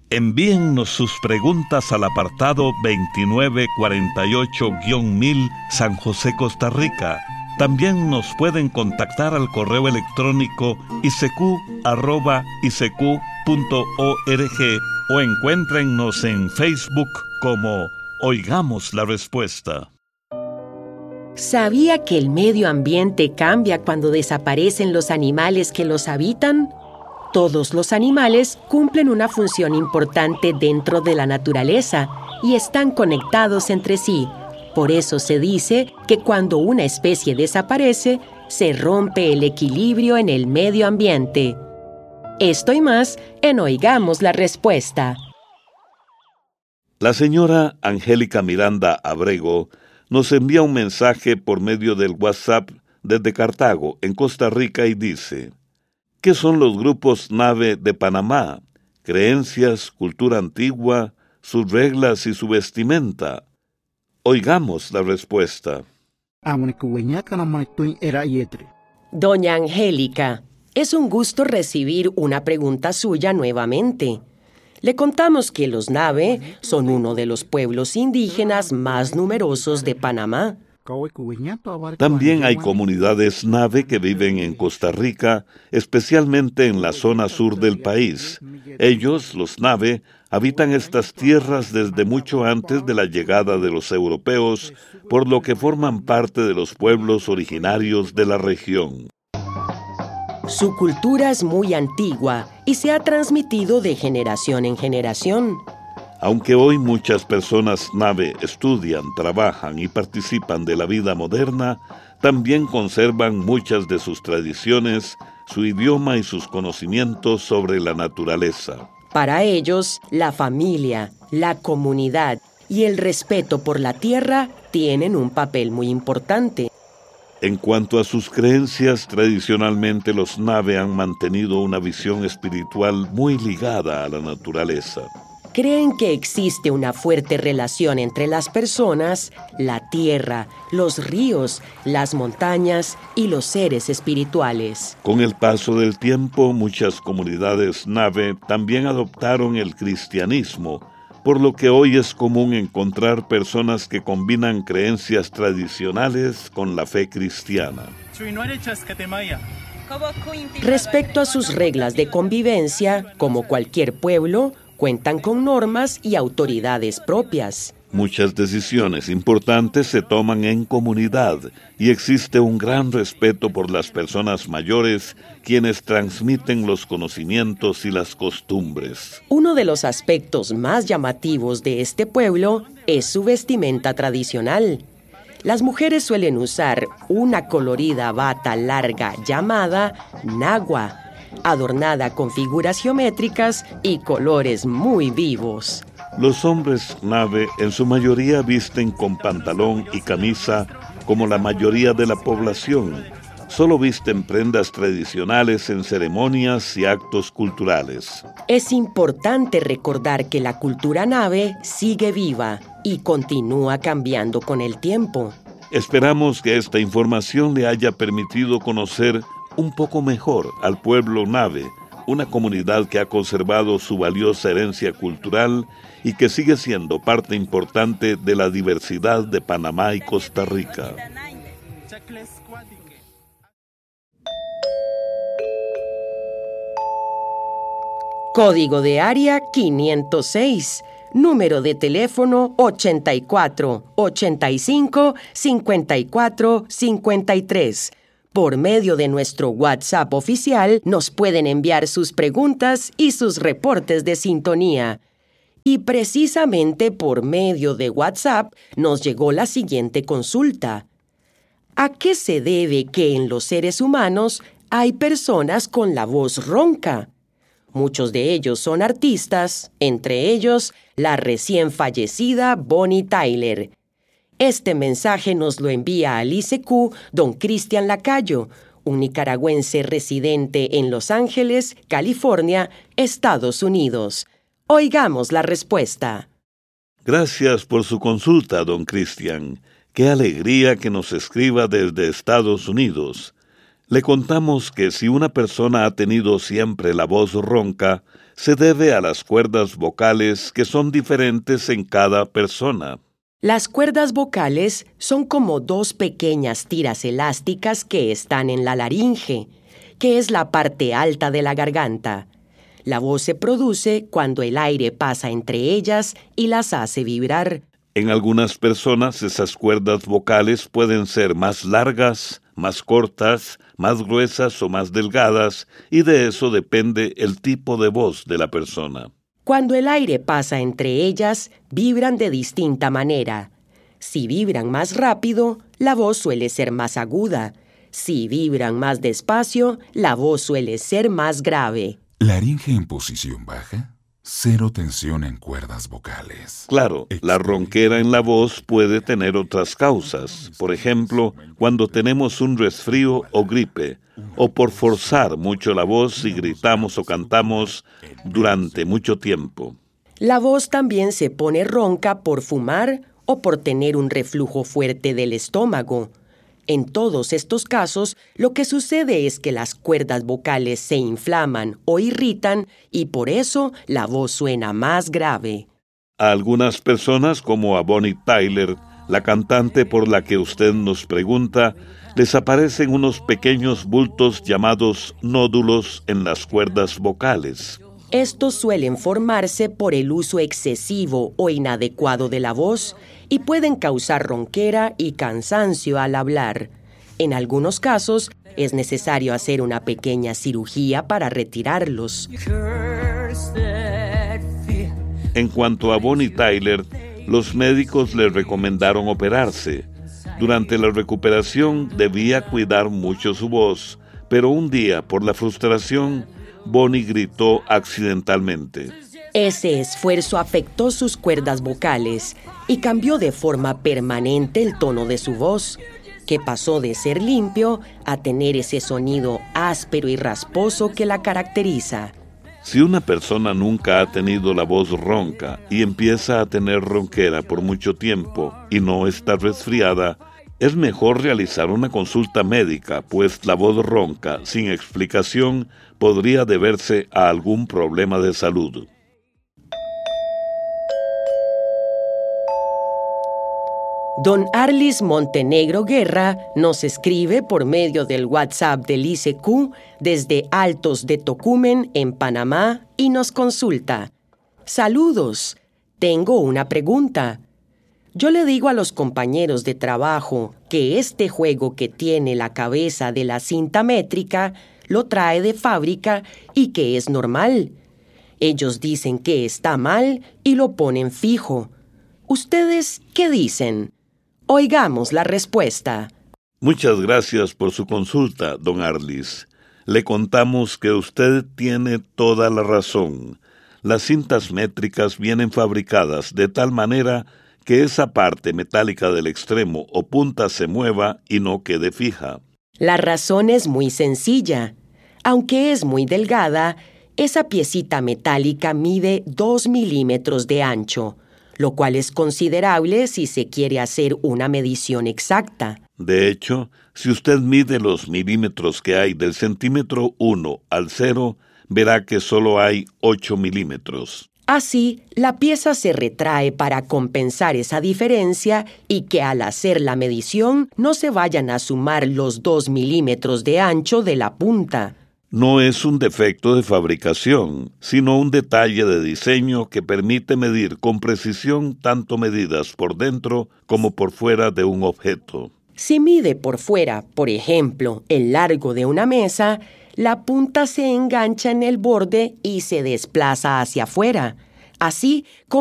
Envíennos sus preguntas al apartado 2948-1000 San José, Costa Rica. También nos pueden contactar al correo electrónico isq@isq.org o encuéntrennos en Facebook como Oigamos la Respuesta. ¿Sabía que el medio ambiente cambia cuando desaparecen los animales que los habitan? Todos los animales cumplen una función importante dentro de la naturaleza y están conectados entre sí. Por eso se dice que cuando una especie desaparece, se rompe el equilibrio en el medio ambiente. Esto y más en Oigamos la Respuesta. La señora Angélica Miranda Abrego nos envía un mensaje por medio del WhatsApp desde Cartago, en Costa Rica, y dice: ¿qué son los grupos Nave de Panamá? Creencias, cultura antigua, sus reglas y su vestimenta. Oigamos la respuesta. Doña Angélica, es un gusto recibir una pregunta suya nuevamente. Le contamos que los Nave son uno de los pueblos indígenas más numerosos de Panamá. También hay comunidades Nave que viven en Costa Rica, especialmente en la zona sur del país. Ellos, los Nave, habitan estas tierras desde mucho antes de la llegada de los europeos, por lo que forman parte de los pueblos originarios de la región. Su cultura es muy antigua y se ha transmitido de generación en generación. Aunque hoy muchas personas Nave estudian, trabajan y participan de la vida moderna, también conservan muchas de sus tradiciones, su idioma y sus conocimientos sobre la naturaleza. Para ellos, la familia, la comunidad y el respeto por la tierra tienen un papel muy importante. En cuanto a sus creencias, tradicionalmente los Nave han mantenido una visión espiritual muy ligada a la naturaleza. Creen que existe una fuerte relación entre las personas, la tierra, los ríos, las montañas y los seres espirituales. Con el paso del tiempo, muchas comunidades Nave también adoptaron el cristianismo, por lo que hoy es común encontrar personas que combinan creencias tradicionales con la fe cristiana. Respecto a sus reglas de convivencia, como cualquier pueblo, cuentan con normas y autoridades propias. Muchas decisiones importantes se toman en comunidad y existe un gran respeto por las personas mayores, quienes transmiten los conocimientos y las costumbres. Uno de los aspectos más llamativos de este pueblo es su vestimenta tradicional. Las mujeres suelen usar una colorida bata larga llamada nagua, adornada con figuras geométricas y colores muy vivos. Los hombres Nave en su mayoría visten con pantalón y camisa como la mayoría de la población. Solo visten prendas tradicionales en ceremonias y actos culturales. Es importante recordar que la cultura Nave sigue viva y continúa cambiando con el tiempo. Esperamos que esta información le haya permitido conocer un poco mejor al pueblo Nave, una comunidad que ha conservado su valiosa herencia cultural y que sigue siendo parte importante de la diversidad de Panamá y Costa Rica. Código de área 506, número de teléfono 84 85 54 53. Por medio de nuestro WhatsApp oficial nos pueden enviar sus preguntas y sus reportes de sintonía. Y precisamente por medio de WhatsApp nos llegó la siguiente consulta. ¿A qué se debe que en los seres humanos hay personas con la voz ronca? Muchos de ellos son artistas, entre ellos la recién fallecida Bonnie Tyler. Este mensaje nos lo envía al ICQ don Cristian Lacayo, un nicaragüense residente en Los Ángeles, California, Estados Unidos. Oigamos la respuesta. Gracias por su consulta, don Cristian. Qué alegría que nos escriba desde Estados Unidos. Le contamos que si una persona ha tenido siempre la voz ronca, se debe a las cuerdas vocales que son diferentes en cada persona. Las cuerdas vocales son como dos pequeñas tiras elásticas que están en la laringe, que es la parte alta de la garganta. La voz se produce cuando el aire pasa entre ellas y las hace vibrar. En algunas personas esas cuerdas vocales pueden ser más largas, más cortas, más gruesas o más delgadas, y de eso depende el tipo de voz de la persona. Cuando el aire pasa entre ellas, vibran de distinta manera. Si vibran más rápido, la voz suele ser más aguda. Si vibran más despacio, la voz suele ser más grave. Laringe en posición baja. Cero tensión en cuerdas vocales. Claro, la ronquera en la voz puede tener otras causas. Por ejemplo, cuando tenemos un resfrío o gripe, o por forzar mucho la voz si gritamos o cantamos durante mucho tiempo. La voz también se pone ronca por fumar o por tener un reflujo fuerte del estómago. En todos estos casos, lo que sucede es que las cuerdas vocales se inflaman o irritan y por eso la voz suena más grave. A algunas personas, como a Bonnie Tyler, la cantante por la que usted nos pregunta, les aparecen unos pequeños bultos llamados nódulos en las cuerdas vocales. Estos suelen formarse por el uso excesivo o inadecuado de la voz y pueden causar ronquera y cansancio al hablar. En algunos casos, es necesario hacer una pequeña cirugía para retirarlos. En cuanto a Bonnie Tyler, los médicos le recomendaron operarse. Durante la recuperación debía cuidar mucho su voz, pero un día, por la frustración, Bonnie gritó accidentalmente. Ese esfuerzo afectó sus cuerdas vocales y cambió de forma permanente el tono de su voz, que pasó de ser limpio a tener ese sonido áspero y rasposo que la caracteriza. Si una persona nunca ha tenido la voz ronca y empieza a tener ronquera por mucho tiempo y no está resfriada, es mejor realizar una consulta médica, pues la voz ronca sin explicación podría deberse a algún problema de salud. Don Arlis Montenegro Guerra nos escribe por medio del WhatsApp del ICQ desde Altos de Tocumen, en Panamá, y nos consulta. Saludos, tengo una pregunta. Yo le digo a los compañeros de trabajo que este juego que tiene la cabeza de la cinta métrica lo trae de fábrica y que es normal. Ellos dicen que está mal y lo ponen fijo. ¿Ustedes qué dicen? Oigamos la respuesta. Muchas gracias por su consulta, don Arlis. Le contamos que usted tiene toda la razón. Las cintas métricas vienen fabricadas de tal manera que esa parte metálica del extremo o punta se mueva y no quede fija. La razón es muy sencilla. Aunque es muy delgada, esa piecita metálica mide 2 milímetros de ancho, lo cual es considerable si se quiere hacer una medición exacta. De hecho, si usted mide los milímetros que hay del centímetro 1 al 0, verá que solo hay 8 milímetros. Así, la pieza se retrae para compensar esa diferencia y que al hacer la medición no se vayan a sumar los 2 milímetros de ancho de la punta. No es un defecto de fabricación, sino un detalle de diseño que permite medir con precisión tanto medidas por dentro como por fuera de un objeto. Si mide por fuera, por ejemplo, el largo de una mesa, la punta se engancha en el borde y se desplaza hacia afuera. Así,